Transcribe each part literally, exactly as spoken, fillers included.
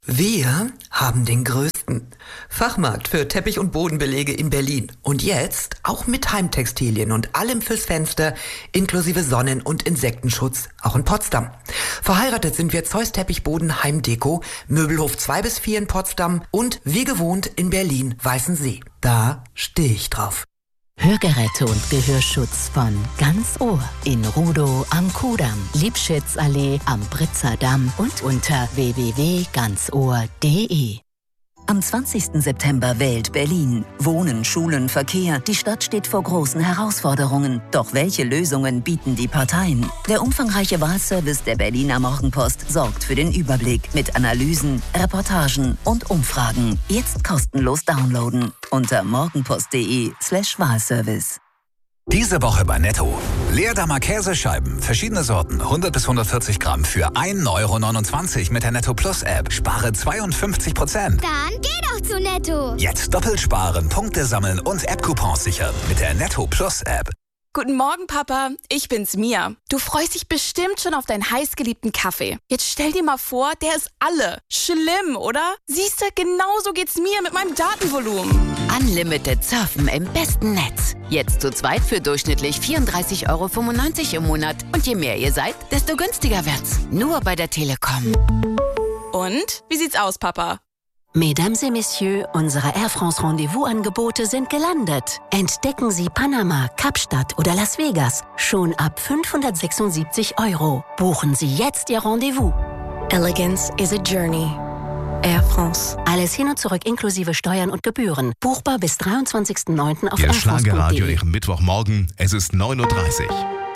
Wir haben den größten Fachmarkt für Teppich- und Bodenbelege in Berlin. Und jetzt auch mit Heimtextilien und allem fürs Fenster, inklusive Sonnen- und Insektenschutz, auch in Potsdam. Verheiratet sind wir Zeus Teppichboden Heimdeko, Möbelhof zwei bis vier in Potsdam und wie gewohnt in Berlin Weißensee. Da stehe ich drauf. Hörgeräte und Gehörschutz von Ganz Ohr in Rudow am Kudamm, Liebschitzallee am Britzer Damm und unter w w w punkt ganz ohr punkt d e. Am zwanzigsten September wählt Berlin. Wohnen, Schulen, Verkehr. Die Stadt steht vor großen Herausforderungen. Doch welche Lösungen bieten die Parteien? Der umfangreiche Wahlservice der Berliner Morgenpost sorgt für den Überblick mit Analysen, Reportagen und Umfragen. Jetzt kostenlos downloaden unter morgenpost.de slash Wahlservice. Diese Woche bei Netto. Leerdammer Käsescheiben, verschiedene Sorten, hundert bis hundertvierzig Gramm für ein Euro neunundzwanzig mit der Netto Plus App. Spare zweiundfünfzig Prozent. Dann geh doch zu Netto. Jetzt doppelt sparen, Punkte sammeln und App-Coupons sichern mit der Netto Plus App. Guten Morgen, Papa. Ich bin's, Mia. Du freust dich bestimmt schon auf deinen heißgeliebten Kaffee. Jetzt stell dir mal vor, der ist alle. Schlimm, oder? Siehst du, genauso geht's mir mit meinem Datenvolumen. Unlimited Surfen im besten Netz. Jetzt zu zweit für durchschnittlich vierunddreißig Euro fünfundneunzig im Monat. Und je mehr ihr seid, desto günstiger wird's. Nur bei der Telekom. Und? Wie sieht's aus, Papa? Mesdames et Messieurs, unsere Air France Rendezvous-Angebote sind gelandet. Entdecken Sie Panama, Kapstadt oder Las Vegas schon ab fünfhundertsechsundsiebzig Euro. Buchen Sie jetzt Ihr Rendezvous. Elegance is a journey. Air France. Alles hin und zurück inklusive Steuern und Gebühren. Buchbar bis dreiundzwanzigsten neunten auf Ihr airfrance punkt Schlagerradio de. Ihrem Mittwochmorgen. Es ist neun Uhr dreißig.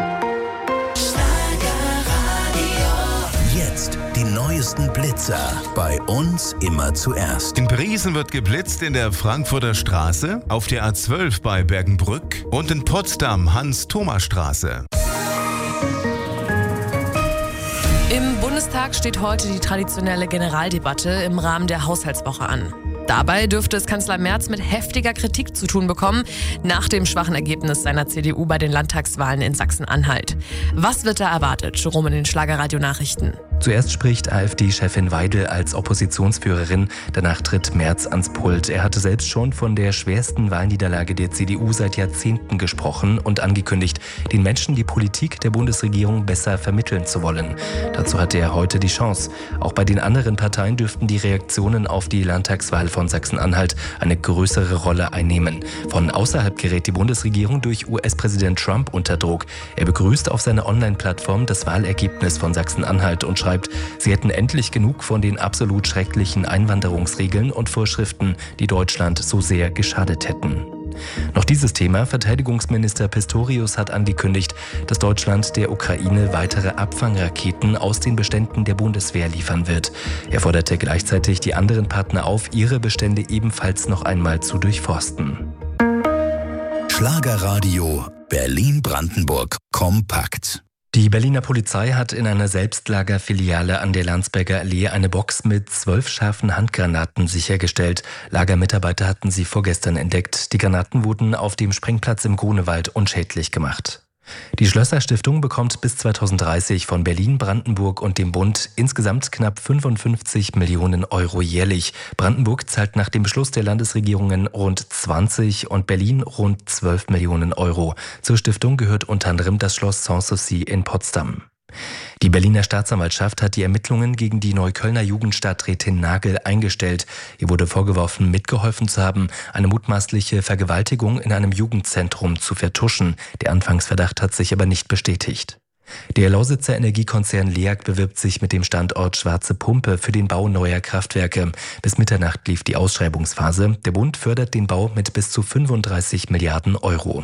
Jetzt die neuesten Blitzer. Bei uns immer zuerst. In Briesen wird geblitzt in der Frankfurter Straße, auf der A zwölf bei Bergenbrück und in Potsdam Hans-Thoma-Straße. Im Bundestag steht heute die traditionelle Generaldebatte im Rahmen der Haushaltswoche an. Dabei dürfte es Kanzler Merz mit heftiger Kritik zu tun bekommen, nach dem schwachen Ergebnis seiner C D U bei den Landtagswahlen in Sachsen-Anhalt. Was wird da erwartet? Jerome in den Schlagerradio-Nachrichten. Zuerst spricht AfD-Chefin Weidel als Oppositionsführerin, danach tritt Merz ans Pult. Er hatte selbst schon von der schwersten Wahlniederlage der C D U seit Jahrzehnten gesprochen und angekündigt, den Menschen die Politik der Bundesregierung besser vermitteln zu wollen. Dazu hatte er heute die Chance. Auch bei den anderen Parteien dürften die Reaktionen auf die Landtagswahl von Sachsen-Anhalt eine größere Rolle einnehmen. Von außerhalb gerät die Bundesregierung durch U S-Präsident Trump unter Druck. Er begrüßt auf seiner Online-Plattform das Wahlergebnis von Sachsen-Anhalt und schreibt, sie hätten endlich genug von den absolut schrecklichen Einwanderungsregeln und Vorschriften, die Deutschland so sehr geschadet hätten. Noch dieses Thema. Verteidigungsminister Pistorius hat angekündigt, dass Deutschland der Ukraine weitere Abfangraketen aus den Beständen der Bundeswehr liefern wird. Er forderte gleichzeitig die anderen Partner auf, ihre Bestände ebenfalls noch einmal zu durchforsten. Schlagerradio Berlin-Brandenburg kompakt. Die Berliner Polizei hat in einer Selbstlagerfiliale an der Landsberger Allee eine Box mit zwölf scharfen Handgranaten sichergestellt. Lagermitarbeiter hatten sie vorgestern entdeckt. Die Granaten wurden auf dem Sprengplatz im Grunewald unschädlich gemacht. Die Schlösser-Stiftung bekommt bis zweitausenddreißig von Berlin, Brandenburg und dem Bund insgesamt knapp fünfundfünfzig Millionen Euro jährlich. Brandenburg zahlt nach dem Beschluss der Landesregierungen rund zwanzig und Berlin rund zwölf Millionen Euro. Zur Stiftung gehört unter anderem das Schloss Sanssouci in Potsdam. Die Berliner Staatsanwaltschaft hat die Ermittlungen gegen die Neuköllner Jugendstadträtin Nagel eingestellt. Ihr wurde vorgeworfen, mitgeholfen zu haben, eine mutmaßliche Vergewaltigung in einem Jugendzentrum zu vertuschen. Der Anfangsverdacht hat sich aber nicht bestätigt. Der Lausitzer Energiekonzern LEAG bewirbt sich mit dem Standort Schwarze Pumpe für den Bau neuer Kraftwerke. Bis Mitternacht lief die Ausschreibungsphase. Der Bund fördert den Bau mit bis zu fünfunddreißig Milliarden Euro.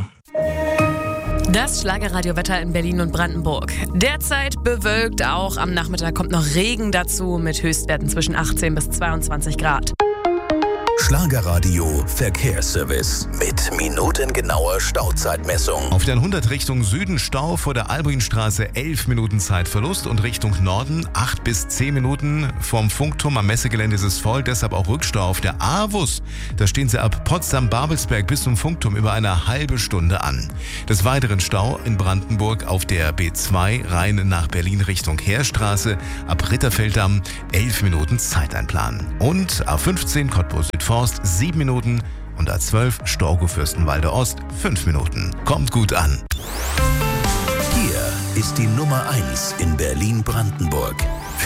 Das Schlagerradiowetter in Berlin und Brandenburg. Derzeit bewölkt, auch am Nachmittag kommt noch Regen dazu mit Höchstwerten zwischen achtzehn bis zweiundzwanzig Grad. Schlagerradio Verkehrsservice mit minutengenauer Stauzeitmessung. Auf der hundert Richtung Süden Stau vor der Albrinstraße elf Minuten Zeitverlust und Richtung Norden acht bis zehn Minuten. Vom Funkturm am Messegelände ist es voll, deshalb auch Rückstau auf der A W U S. Da stehen sie ab Potsdam-Babelsberg bis zum Funkturm über eine halbe Stunde an. Des Weiteren Stau in Brandenburg auf der B zwei Rhein nach Berlin Richtung Heerstraße ab Ritterfelddamm elf Minuten Zeiteinplan. Und A fünfzehn Cottbus Südforst sieben Minuten und A zwölf Storkow-Fürstenwalde Ost fünf Minuten. Kommt gut an. Hier ist die Nummer eins in Berlin-Brandenburg.